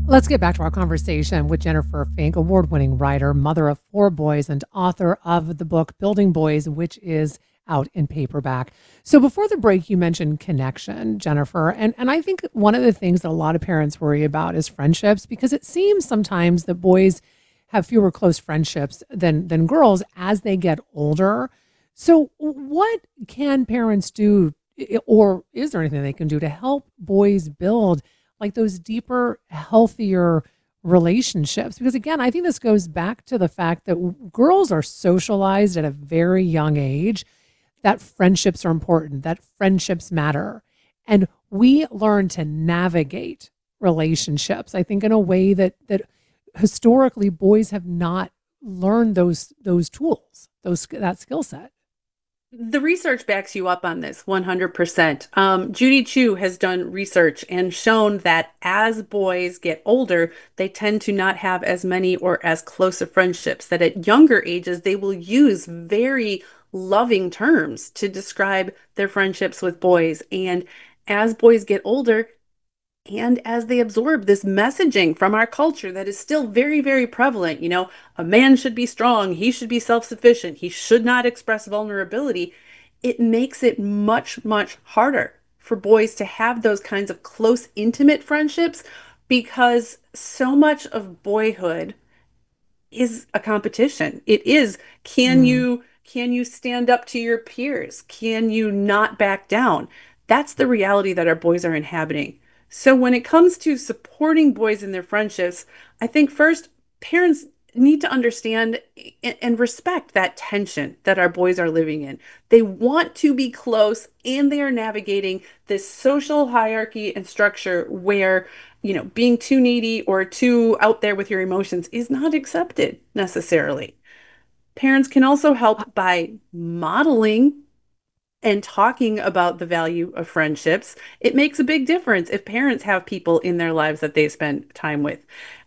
Let's get back to our conversation with Jennifer Fink, award winning writer, mother of four boys, and author of the book Building Boys, which is out in paperback. So before the break, you mentioned connection, Jennifer. And I think one of the things that a lot of parents worry about is friendships because it seems sometimes that boys have fewer close friendships than girls as they get older. So what can parents do or is there anything they can do to help boys build like those deeper, healthier relationships? Because again, I think this goes back to the fact that girls are socialized at a very young age, that friendships are important, that friendships matter. And we learn to navigate relationships, I think, in a way that historically boys have not learned those tools, that skill set. The research backs you up on this 100%. Judy Chu has done research and shown that as boys get older, they tend to not have as many or as close of friendships, that at younger ages, they will use very loving terms to describe their friendships with boys. And as boys get older, and as they absorb this messaging from our culture that is still very, very prevalent, a man should be strong, he should be self sufficient, he should not express vulnerability, it makes it much, much harder for boys to have those kinds of close, intimate friendships because so much of boyhood is a competition. It is, Mm. can you stand up to your peers? Can you not back down? That's the reality that our boys are inhabiting. So when it comes to supporting boys in their friendships, I think first parents need to understand and respect that tension that our boys are living in. They want to be close and they are navigating this social hierarchy and structure where being too needy or too out there with your emotions is not accepted necessarily. Parents can also help by modeling and talking about the value of friendships. It makes a big difference if parents have people in their lives that they spend time with.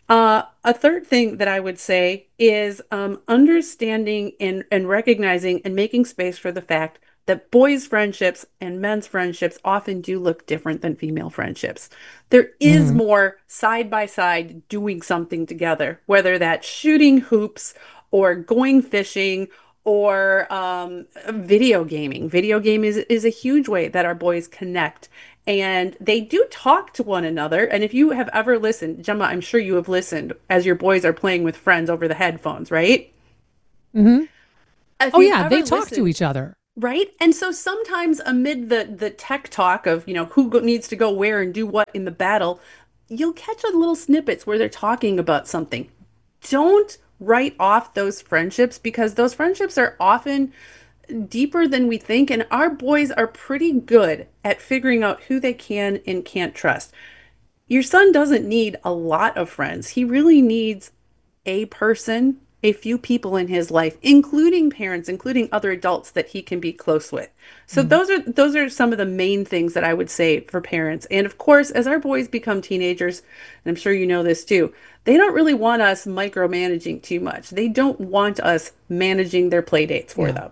A third thing that I would say is understanding and recognizing and making space for the fact that boys' friendships and men's friendships often do look different than female friendships. There is Mm. more side by side doing something together, whether that's shooting hoops or going fishing or video gaming. Video game is a huge way that our boys connect. And they do talk to one another. And if you have ever listened, Gemma, I'm sure you have listened as your boys are playing with friends over the headphones, right? Hmm. If Oh you've yeah, they ever talk to listened, each other. right? And so sometimes amid the tech talk of, needs to go where and do what in the battle, you'll catch a little snippets where they're talking about something. Don't write off those friendships because those friendships are often deeper than we think, and our boys are pretty good at figuring out who they can and can't trust. Your son doesn't need a lot of friends. He really needs a person, a few people in his life, including parents, including other adults that he can be close with. So Mm. those are some of the main things that I would say for parents. And of course, as our boys become teenagers, and I'm sure you know this too, they don't really want us micromanaging too much. They don't want us managing their play dates for Yeah. them.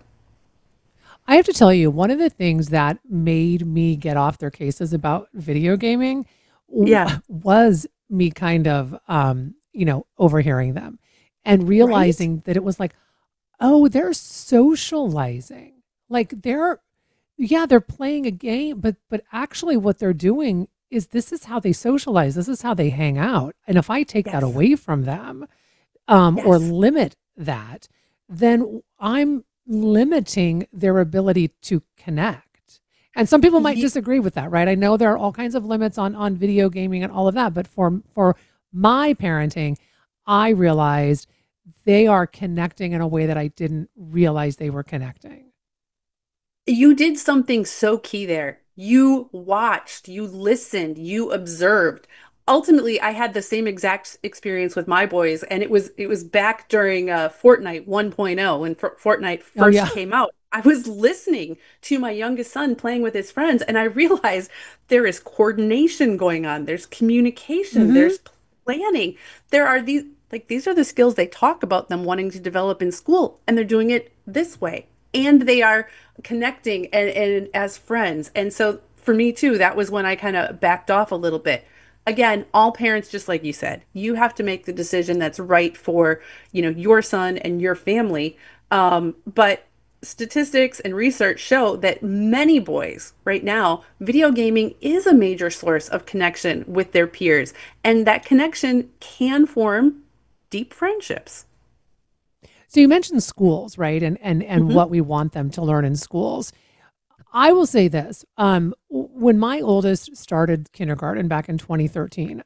I have to tell you, one of the things that made me get off their cases about video gaming Yeah, was me kind of, overhearing them and right? realizing that it was like, oh, they're socializing. Like yeah, they're playing a game, but actually what they're doing is this is how they socialize. This is how they hang out. And if I take that Yes. away from them, or Yes. limit that, then I'm limiting their ability to connect. And some people might Ye- disagree with that, right? I know there are all kinds of limits on video gaming and all of that, but for my parenting, I realized they are connecting in a way that I didn't realize they were connecting. You did something so key there. You watched, you listened, you observed. Ultimately, I had the same exact experience with my boys, and it was back during Fortnite 1.0 when Fortnite Oh first yeah. came out. I was listening to my youngest son playing with his friends, and I realized there is coordination going on. There's communication, Hmm. there's planning. There are these are the skills they talk about them wanting to develop in school, and they're doing it this way. And they are connecting and as friends. And so for me too, that was when I kind of backed off a little bit. again, all parents, just like you said, you have to make the decision that's right for, your son and your family. But statistics and research show that many boys right now, video gaming is a major source of connection with their peers, and that connection can form deep friendships. So you mentioned schools, right? And Hmm. what we want them to learn in schools. I will say this. When my oldest started kindergarten back in 2013,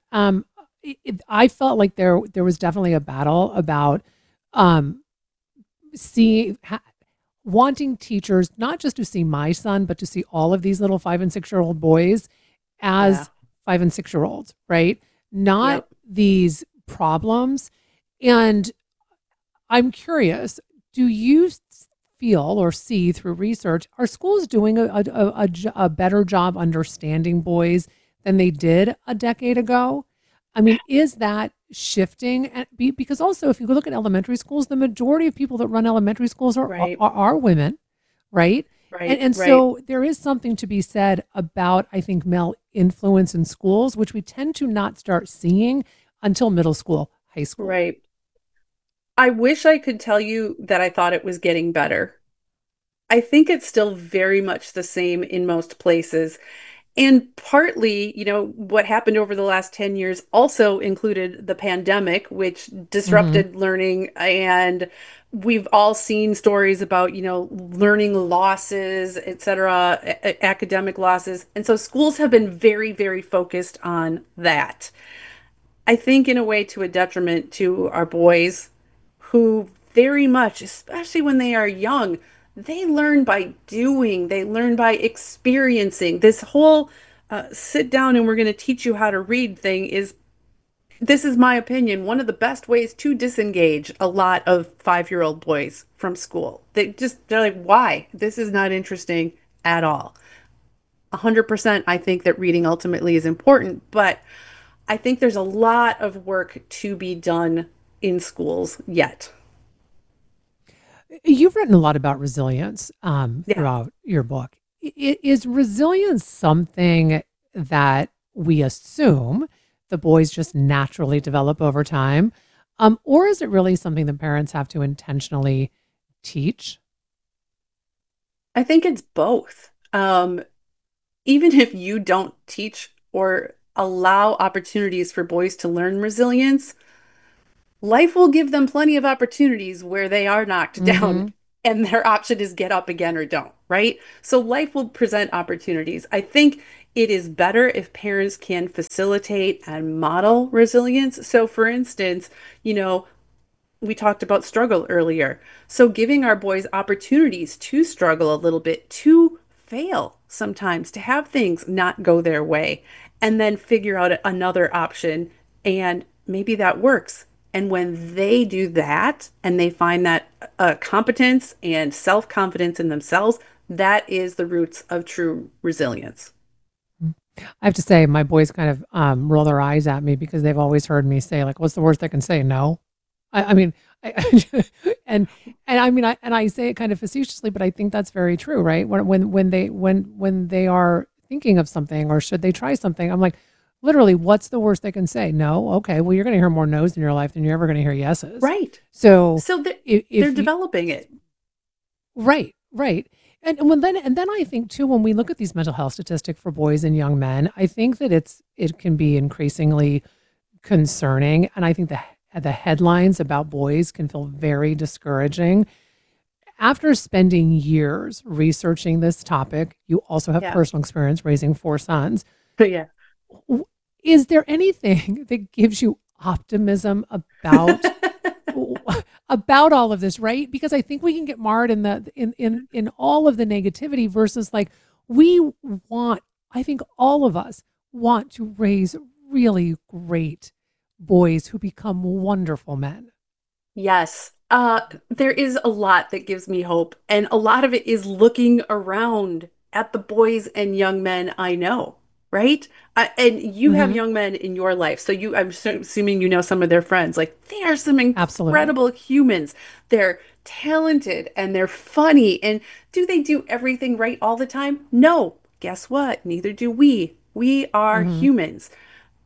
I felt like there was definitely a battle about um, see ha, wanting teachers not just to see my son, but to see all of these little 5 and 6 year old boys Yeah. as 5 and 6 year olds, right? Not Yep. these problems. And I'm curious, do you feel or see through research, are schools doing a better job understanding boys than they did a decade ago? I mean, is that shifting? Because also, if you look at elementary schools, the majority of people that run elementary schools Right. are women, right? And, Right. and Right. so there is something to be said about, I think, male influence in schools, which we tend to not start seeing until middle school, high school. Right. I wish I could tell you that I thought it was getting better. I think it's still very much the same in most places. And partly, what happened over the last 10 years also included the pandemic, which Hmm. disrupted learning. And we've all seen stories about, learning losses, et cetera, academic losses. And so schools have been very, very focused on that. I think in a way to a detriment to our boys who very much, especially when they are young, they learn by doing, they learn by experiencing. This whole sit down and we're going to teach you how to read thing is, this is my opinion, one of the best ways to disengage a lot of 5-year-old boys from school. They're like, why? This is not interesting at all. 100% I think that reading ultimately is important, but I think there's a lot of work to be done in schools yet. You've written a lot about resilience Yeah. throughout your book. Is resilience something that we assume the boys just naturally develop over time? Or is it really something that parents have to intentionally teach? I think it's both. Even if you don't teach or allow opportunities for boys to learn resilience, life will give them plenty of opportunities where they are knocked down Mm-hmm. and their option is get up again or don't, right? So life will present opportunities. I think it is better if parents can facilitate and model resilience. So, for instance, you know, we talked about struggle earlier. So giving our boys opportunities to struggle a little bit, to fail sometimes, to have things not go their way, and then figure out another option. And maybe that works. And when they do that and they find that competence and self confidence in themselves, that is the roots of true resilience. I have to say, my boys kind of roll their eyes at me because they've always heard me say, like, "What's the worst I can say? No." I mean, and I say it kind of facetiously, but I think that's very true, right? When they are thinking of something or should they try something, I'm like, literally, what's the worst they can say? No. Okay, well, you're going to hear more no's in your life than you're ever going to hear yeses. Right. So So they're if you developing it. right, right. And then I think too, when we look at these mental health statistics for boys and young men, I think that it can be increasingly concerning. And I think the headlines about boys can feel very discouraging. After spending years researching this topic, you also have Yeah. personal experience raising 4 sons. Yeah. W- Is there anything that gives you optimism about all of this, right? Because I think we can get marred in in all of the negativity versus like we want, I think all of us want to raise really great boys who become wonderful men. Yes. There is a lot that gives me hope, and a lot of it is looking around at the boys and young men I know, right? And you have Hmm. young men in your life, so assuming you know some of their friends. Like, they are some Absolutely. incredible humans. They're talented and they're funny. And do they do everything right all the time? No. Guess what? Neither do we. We are Hmm. humans.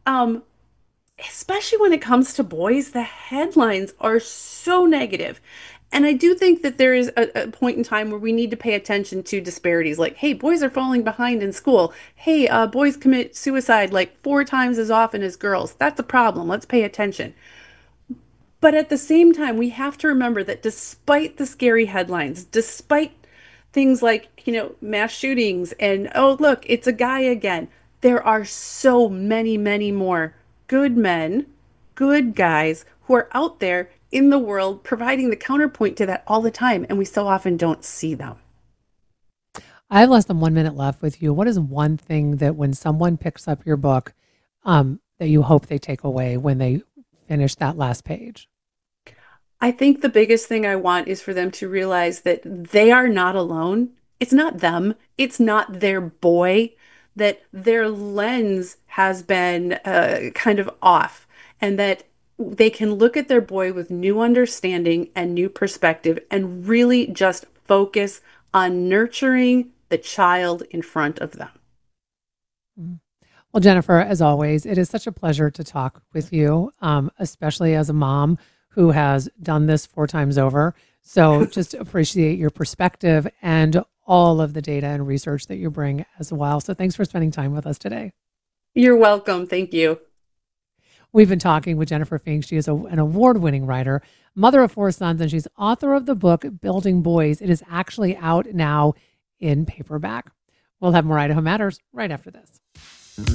Um, Especially when it comes to boys, the headlines are so negative. And I do think that there is a point in time where we need to pay attention to disparities like, hey, boys are falling behind in school. Hey, boys commit suicide like 4 times as often as girls. That's a problem. Let's pay attention. But at the same time, we have to remember that despite the scary headlines, despite things like, mass shootings and, oh, look, it's a guy again, there are so many, many more good men, good guys who are out there in the world providing the counterpoint to that all the time. And we so often don't see them. I have less than 1 minute left with you. What is one thing that when someone picks up your book, that you hope they take away when they finish that last page? I think the biggest thing I want is for them to realize that they are not alone. It's not them, it's not their boy, that their lens has been kind of off, and that they can look at their boy with new understanding and new perspective and really just focus on nurturing the child in front of them. Mm. Well, Jennifer, as always, it is such a pleasure to talk with you, especially as a mom who has done this 4 times over. So just appreciate your perspective and all of the data and research that you bring as well. So thanks for spending time with us today. You're welcome. Thank you. We've been talking with Jennifer Fink. She is an award-winning writer, mother of 4 sons, and she's author of the book Building Boys. It is actually out now in paperback. We'll have more Idaho Matters right after this.